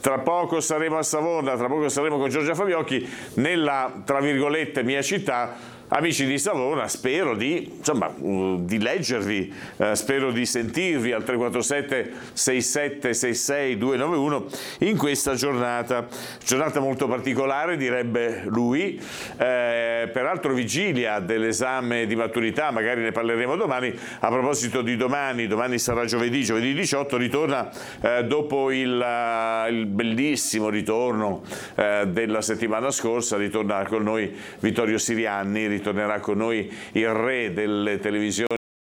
Tra poco saremo a Savona, tra poco saremo con Giorgia Fabiocchi nella, tra virgolette, mia città. Amici di Savona, spero di leggervi, spero di sentirvi al 347 67 66 291 in questa giornata molto particolare, direbbe lui, peraltro vigilia dell'esame di maturità, magari ne parleremo domani. A proposito di domani sarà giovedì 18, ritorna dopo il bellissimo ritorno della settimana scorsa, ritorna con noi Vittorio Sirianni, ritornerà con noi il re delle televisioni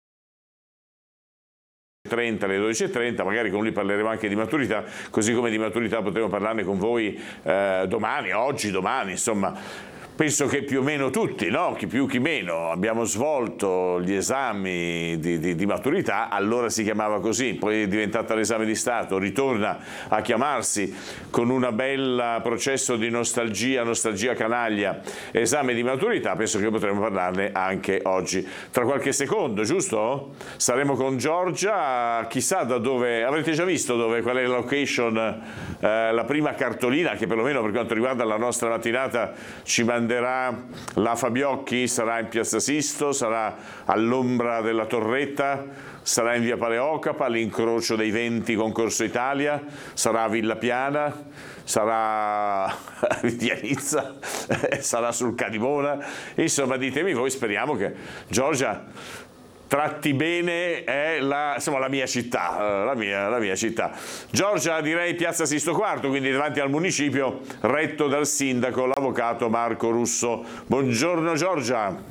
alle 12:30, magari con lui parleremo anche di maturità, così come di maturità potremo parlarne con voi domani, insomma. Penso che più o meno tutti, no? Chi più chi meno, abbiamo svolto gli esami di maturità, allora si chiamava così, poi è diventata l'esame di Stato, ritorna a chiamarsi con un bel processo di nostalgia canaglia, esame di maturità. Penso che potremo parlarne anche oggi. Tra qualche secondo, giusto? Saremo con Giorgia, chissà da dove, avrete già visto qual è la location, la prima cartolina che perlomeno per quanto riguarda la nostra mattinata ci manderà la Fabiocchi. Sarà in Piazza Sisto, sarà all'ombra della Torretta, sarà in via Paleocapa, all'incrocio dei Venti con Corso Italia, sarà a Villa Piana, sarà a Nizza, sarà sul Cadimona. Insomma, ditemi voi, speriamo che Giorgia tratti bene la mia città, la mia città. Giorgia, direi Piazza Sisto IV, quindi davanti al municipio, retto dal sindaco, l'avvocato Marco Russo. Buongiorno Giorgia.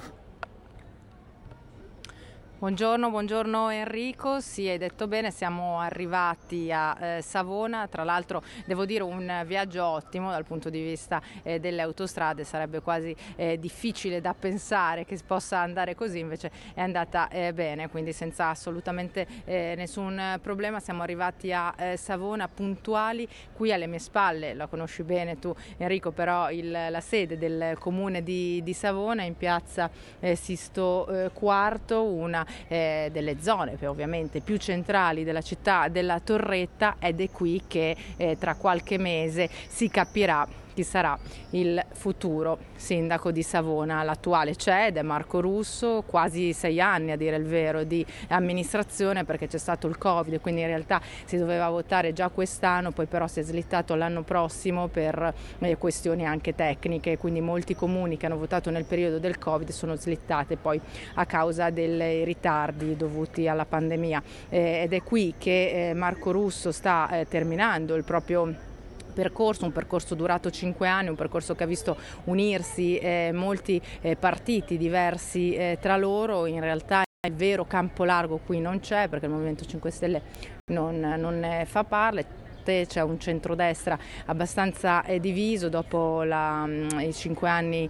Buongiorno Enrico, sì, hai detto bene, siamo arrivati a Savona. Tra l'altro devo dire un viaggio ottimo dal punto di vista delle autostrade, sarebbe quasi difficile da pensare che possa andare così, invece è andata bene, quindi senza assolutamente nessun problema. Siamo arrivati a Savona puntuali. Qui alle mie spalle, la conosci bene tu Enrico, però la sede del comune di Savona, in piazza Sisto IV, una delle zone ovviamente più centrali della città della Torretta, ed è qui che tra qualche mese si capirà chi sarà il futuro sindaco di Savona. L'attuale c'è ed è Marco Russo, quasi 6 anni a dire il vero di amministrazione, perché c'è stato il Covid, quindi in realtà si doveva votare già quest'anno, poi però si è slittato l'anno prossimo per questioni anche tecniche, quindi molti comuni che hanno votato nel periodo del Covid sono slittate poi a causa dei ritardi dovuti alla pandemia, ed è qui che Marco Russo sta terminando il proprio percorso, un percorso durato 5 anni, un percorso che ha visto unirsi molti partiti diversi tra loro. In realtà il vero campo largo qui non c'è, perché il Movimento 5 Stelle non ne fa parte. C'è un centrodestra abbastanza diviso dopo i 5 anni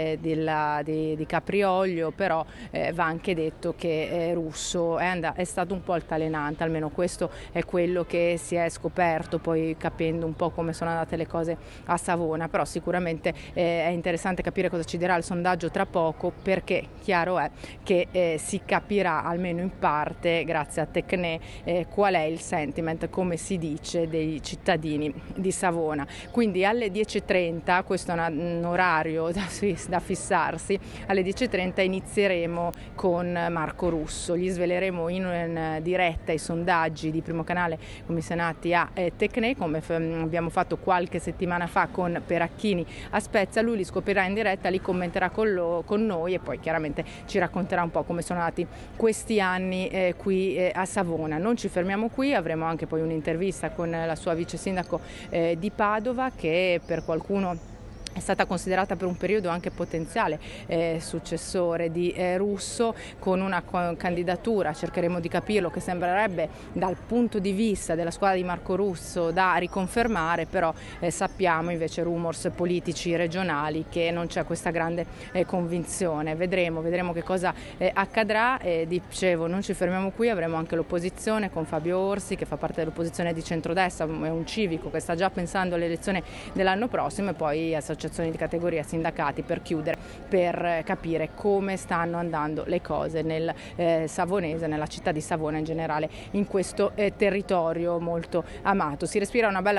di Caprioglio, però va anche detto che Russo è stato un po' altalenante, almeno questo è quello che si è scoperto poi capendo un po' come sono andate le cose a Savona. Però sicuramente è interessante capire cosa ci dirà il sondaggio tra poco, perché chiaro è che si capirà almeno in parte, grazie a Tecne, qual è il sentiment, come si dice, dei cittadini di Savona. Quindi alle 10:30, questo è un orario da fissarsi, alle 10:30 inizieremo con Marco Russo, gli sveleremo in diretta i sondaggi di Primo Canale commissionati a Tecne, come abbiamo fatto qualche settimana fa con Peracchini a Spezia. Lui li scoprirà in diretta, li commenterà con noi e poi chiaramente ci racconterà un po' come sono andati questi anni qui a Savona. Non ci fermiamo qui, avremo anche poi un'intervista con la sua vice sindaco di Padova, che per qualcuno è stata considerata per un periodo anche potenziale successore di Russo, con una candidatura, cercheremo di capirlo, che sembrerebbe dal punto di vista della squadra di Marco Russo da riconfermare, però sappiamo invece rumors politici regionali che non c'è questa grande convinzione. Vedremo che cosa accadrà. Dicevo, non ci fermiamo qui, avremo anche l'opposizione con Fabio Orsi, che fa parte dell'opposizione di centrodestra, è un civico che sta già pensando all'elezione dell'anno prossimo, e poi associazioni di categoria, sindacati, per chiudere, per capire come stanno andando le cose nel savonese, nella città di Savona in generale, in questo territorio molto amato. Si respira una bella